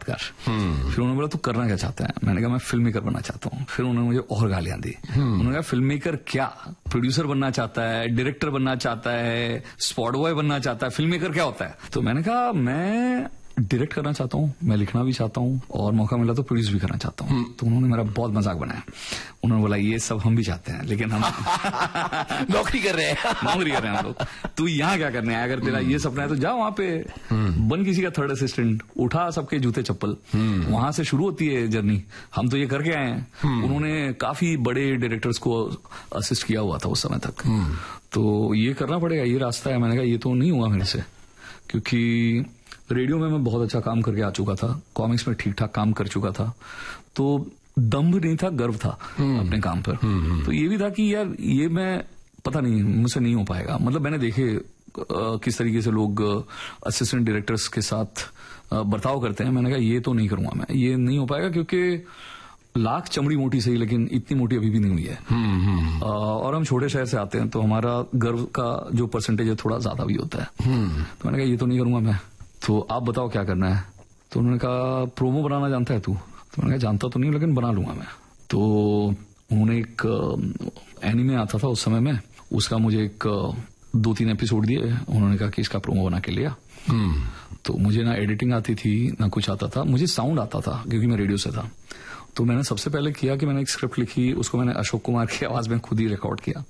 कर। फिर उन्होंने बोला तू करना क्या चाहता है? मैंने कहा मैं फिल्म मेकर बनना चाहता हूँ। फिर उन्होंने मुझे और गालियां दी। उन्होंने कहा फिल्म मेकर क्या, प्रोड्यूसर बनना चाहता है, डायरेक्टर बनना चाहता है, स्पॉट बॉय बनना चाहता है, फिल्म मेकर क्या होता है? तो मैंने कहा मैं डायरेक्ट करना चाहता हूँ, मैं लिखना भी चाहता हूँ और मौका मिला तो प्रोड्यूस भी करना चाहता हूँ। तो उन्होंने मेरा बहुत मजाक बनाया। उन्होंने बोला ये सब हम भी चाहते हैं लेकिन हम नौकरी कर रहे हैं हम लोग। तू यहाँ क्या करने आया? अगर तेरा ये सपना है तो जा वहां पे बन किसी का थर्ड असिस्टेंट, उठा सबके जूते चप्पल, वहां से शुरू होती है जर्नी। हम तो ये करके आए हैं। उन्होंने काफी बड़े डायरेक्टर्स को असिस्ट किया हुआ था उस समय तक। तो ये करना पड़ेगा, ये रास्ता है। मैंने कहा ये तो नहीं हुआ मेरे से, क्योंकि रेडियो में मैं बहुत अच्छा काम करके आ चुका था, कॉमिक्स में ठीक ठाक काम कर चुका था, तो दम्भ नहीं था, गर्व था अपने काम पर। तो ये भी था कि यार ये मैं पता नहीं मुझसे नहीं हो पाएगा। मतलब मैंने देखे किस तरीके से लोग असिस्टेंट डायरेक्टर्स के साथ बर्ताव करते हैं। मैंने कहा ये तो नहीं करूंगा मैं, ये नहीं हो पाएगा, क्योंकि लाख चमड़ी मोटी सही लेकिन इतनी मोटी अभी भी नहीं हुई है। और हम छोटे शहर से आते हैं तो हमारा गर्व का जो परसेंटेज है थोड़ा ज्यादा भी होता है। तो मैंने कहा ये तो नहीं करूंगा मैं, तो आप बताओ क्या करना है? तो उन्होंने कहा प्रोमो बनाना जानता है तू? तो मैंने कहा जानता तो नहीं लेकिन बना लूंगा मैं। तो उन्होंने एक एनीमे आता था उस समय में, उसका मुझे एक 2-3 एपिसोड दिए। उन्होंने कहा कि इसका प्रोमो बना के लिया। तो मुझे ना एडिटिंग आती थी ना कुछ आता था, मुझे साउंड आता था क्योंकि मैं रेडियो से था। तो मैंने सबसे पहले किया कि मैंने एक स्क्रिप्ट लिखी, उसको मैंने अशोक कुमार की आवाज में खुद ही रिकॉर्ड किया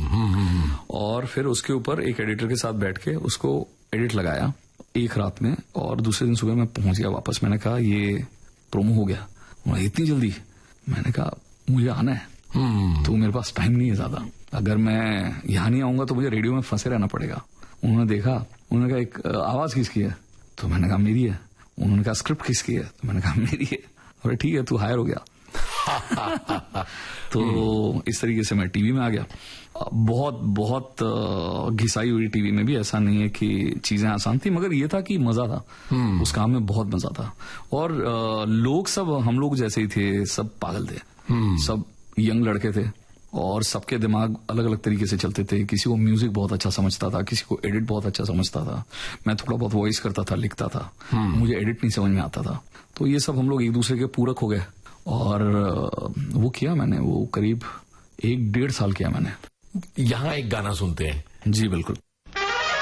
और फिर उसके ऊपर एक एडिटर के साथ बैठ के उसको एडिट लगाया एक रात में, और दूसरे दिन सुबह मैं पहुंच गया वापस। मैंने कहा ये प्रोमो हो गया। इतनी जल्दी? मैंने कहा मुझे आना है, तो मेरे पास टाइम नहीं है ज्यादा, अगर मैं यहाँ नहीं आऊंगा तो मुझे रेडियो में फंसे रहना पड़ेगा। उन्होंने देखा, उन्होंने कहा एक आवाज किसकी है? तो मैंने कहा मेरी है। उन्होंने कहा स्क्रिप्ट किसकी है? तो मैंने कहा मेरी है। अरे ठीक है तू हायर हो गया। तो इस तरीके से मैं टीवी में आ गया। बहुत बहुत घिसाई हुई टीवी में भी, ऐसा नहीं है कि चीजें आसान थी, मगर ये था कि मजा था उस काम में, बहुत मजा था। और लोग सब हम लोग जैसे ही थे, सब पागल थे, सब यंग लड़के थे और सबके दिमाग अलग अलग तरीके से चलते थे। किसी को म्यूजिक बहुत अच्छा समझता था, किसी को एडिट बहुत अच्छा समझता था। मैं थोड़ा बहुत वॉइस करता था, लिखता था, मुझे एडिट नहीं समझ में आता था। तो ये सब हम लोग एक दूसरे के पूरक हो गए और वो किया मैंने, वो करीब 1-1.5 साल किया मैंने। यहाँ एक गाना सुनते हैं। जी बिल्कुल।